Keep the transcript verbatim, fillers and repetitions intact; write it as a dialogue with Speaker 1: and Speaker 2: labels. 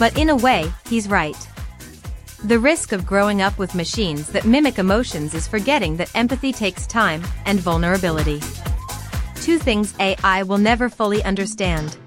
Speaker 1: But in a way, he's right. The risk of growing up with machines that mimic emotions is forgetting that empathy takes time and vulnerability. Two things A I will never fully understand.